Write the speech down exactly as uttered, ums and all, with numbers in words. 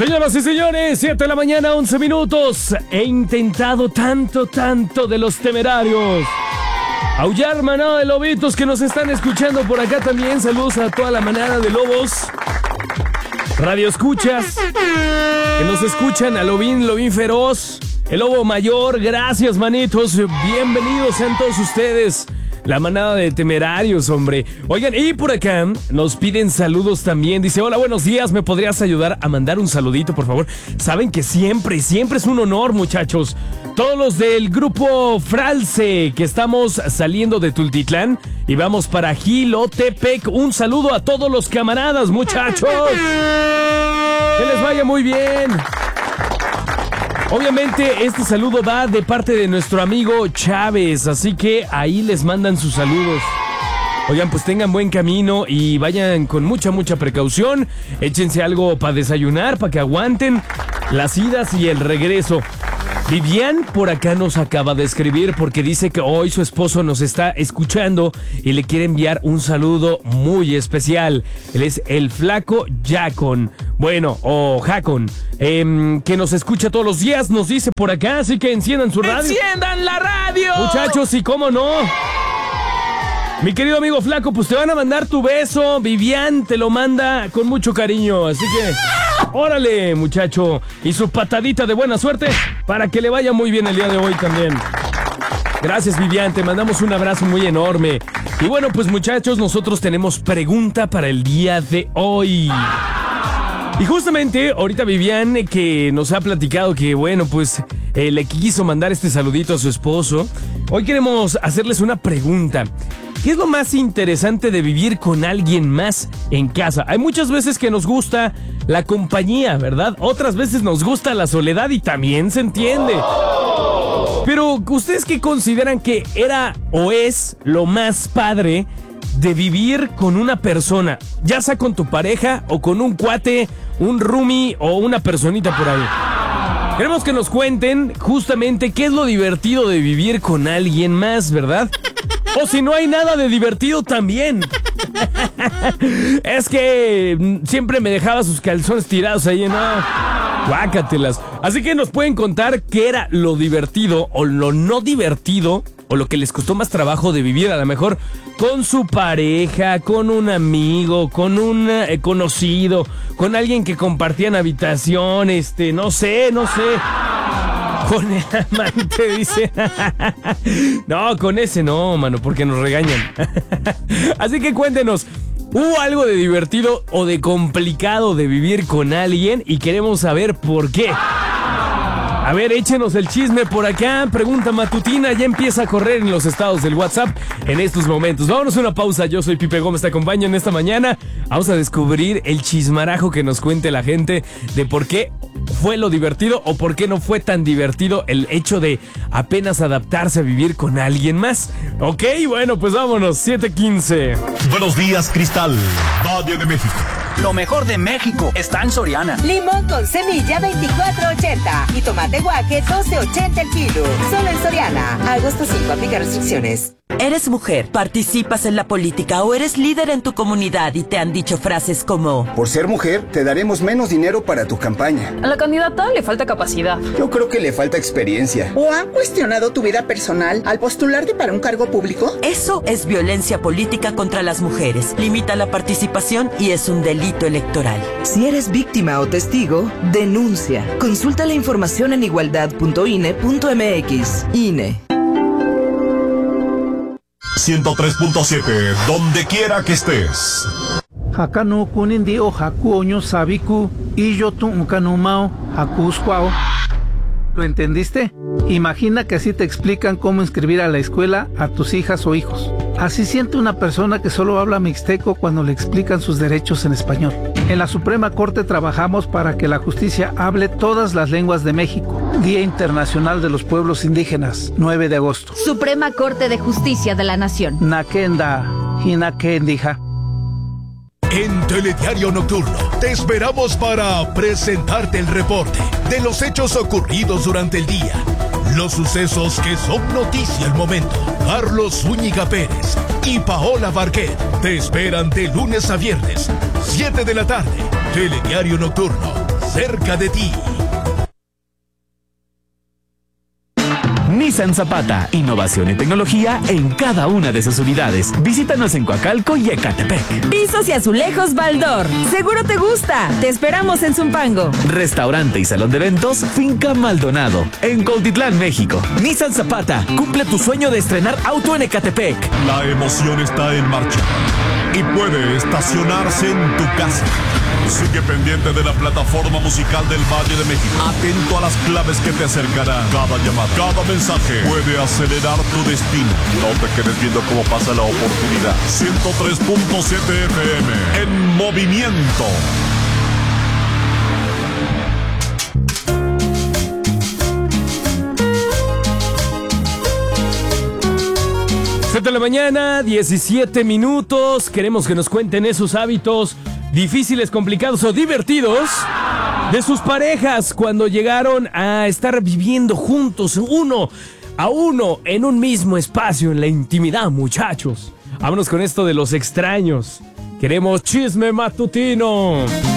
Señoras y señores, siete de la mañana, once minutos. He intentado tanto, tanto de Los Temerarios. Aullar, manada de lobitos que nos están escuchando por acá también. Saludos a toda la manada de lobos. Radio escuchas que nos escuchan, a Lobín, Lobín Feroz, el lobo mayor. Gracias, manitos. Bienvenidos sean todos ustedes. La manada de temerarios, hombre. Oigan, y por acá nos piden saludos también. Dice, hola, buenos días, ¿me podrías ayudar a mandar un saludito, por favor? Saben que siempre, siempre es un honor, muchachos. Todos los del grupo Fralce, que estamos saliendo de Tultitlán y vamos para Jilotepec. Un saludo a todos los camaradas, muchachos. Que les vaya muy bien. Obviamente este saludo va de parte de nuestro amigo Chávez, así que ahí les mandan sus saludos. Oigan, pues tengan buen camino y vayan con mucha, mucha precaución. Échense algo para desayunar, para que aguanten las idas y el regreso. Vivian por acá nos acaba de escribir porque dice que hoy su esposo nos está escuchando y le quiere enviar un saludo muy especial. Él es el flaco Jacon. Bueno, o Jacon, eh, que nos escucha todos los días, nos dice por acá, así que enciendan su radio. ¡Enciendan la radio! Muchachos, y cómo no. Mi querido amigo flaco, pues te van a mandar tu beso. Vivian te lo manda con mucho cariño, así que órale, muchacho. Y su patadita de buena suerte para que le vaya muy bien el día de hoy también. Gracias, Vivian, te mandamos un abrazo muy enorme. Y bueno, pues muchachos, nosotros tenemos pregunta para el día de hoy. Y justamente ahorita Vivian, que nos ha platicado que, bueno, pues eh, le quiso mandar este saludito a su esposo. Hoy queremos hacerles una pregunta. ¿Qué es lo más interesante de vivir con alguien más en casa? Hay muchas veces que nos gusta la compañía, ¿verdad? Otras veces nos gusta la soledad y también se entiende. Pero, ¿ustedes qué consideran que era o es lo más padre de vivir con una persona? Ya sea con tu pareja o con un cuate, un roomie o una personita por ahí. Queremos que nos cuenten justamente qué es lo divertido de vivir con alguien más, ¿verdad? O si no hay nada de divertido también. Es que siempre me dejaba sus calzones tirados ahí, ¿no? Guácatelas. Así que nos pueden contar qué era lo divertido o lo no divertido, o lo que les costó más trabajo de vivir, a lo mejor con su pareja, con un amigo, con un eh, conocido, con alguien que compartían habitación, este, no sé, no sé. Con el amante, dice. No, con ese no, mano, porque nos regañan. Así que cuéntenos, ¿hubo algo de divertido o de complicado de vivir con alguien? Y queremos saber por qué. A ver, échenos el chisme por acá. Pregunta matutina ya empieza a correr en los estados del WhatsApp en estos momentos. Vámonos a una pausa. Yo soy Pipe Gómez, te acompaño en esta mañana. Vamos a descubrir el chismarajo que nos cuente la gente de por qué fue lo divertido o por qué no fue tan divertido el hecho de apenas adaptarse a vivir con alguien más. Ok, bueno, pues vámonos, siete quince. Buenos días, Cristal, Valle de México. Lo mejor de México está en Soriana. Limón con semilla veinticuatro ochenta y tomate guaje doce ochenta el kilo. Solo en Soriana. Agosto cinco, aplica restricciones. ¿Eres mujer, participas en la política o eres líder en tu comunidad y te han dicho frases como: por ser mujer, te daremos menos dinero para tu campaña? A la candidata le falta capacidad. Yo creo que le falta experiencia. ¿O han cuestionado tu vida personal al postularte para un cargo público? Eso es violencia política contra las mujeres. Limita la participación y es un delito electoral. Si eres víctima o testigo, denuncia. Consulta la información en igualdad punto i n e punto m x. I N E. ciento tres punto siete, donde quiera que estés. Hakanu kunindi o haku oño sabiku y yo tu unkanumao hakusquao. ¿Lo entendiste? Imagina que así te explican cómo inscribir a la escuela a tus hijas o hijos. Así siente una persona que solo habla mixteco cuando le explican sus derechos en español. En la Suprema Corte trabajamos para que la justicia hable todas las lenguas de México. Día Internacional de los Pueblos Indígenas, nueve de agosto. Suprema Corte de Justicia de la Nación. Nakenda, Hinakendija. En Telediario Nocturno te esperamos para presentarte el reporte de los hechos ocurridos durante el día, los sucesos que son noticia al momento. Carlos Zúñiga Pérez y Paola Barquet te esperan de lunes a viernes, siete de la tarde. Telediario Nocturno, cerca de ti. Nissan Zapata, innovación y tecnología en cada una de sus unidades. Visítanos en Coacalco y Ecatepec. Pisos y azulejos Baldor. Seguro te gusta. Te esperamos en Zumpango. Restaurante y salón de eventos Finca Maldonado, en Cuautitlán, México. Nissan Zapata, cumple tu sueño de estrenar auto en Ecatepec. La emoción está en marcha y puede estacionarse en tu casa. Sigue pendiente de la plataforma musical del Valle de México. Atento a las claves que te acercarán. Cada llamada, cada mensaje puede acelerar tu destino. No te quedes viendo cómo pasa la oportunidad. ciento tres punto siete F M en movimiento. siete de la mañana, diecisiete minutos. Queremos que nos cuenten esos hábitos difíciles, complicados o divertidos de sus parejas cuando llegaron a estar viviendo juntos uno a uno en un mismo espacio, en la intimidad, muchachos. Vámonos con esto de los extraños. Queremos chisme matutino.